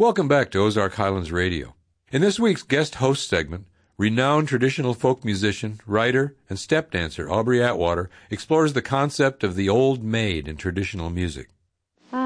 Welcome back to Ozark Highlands Radio. In this week's guest host segment, renowned traditional folk musician, writer, and step dancer Aubrey Atwater explores the concept of the old maid in traditional music.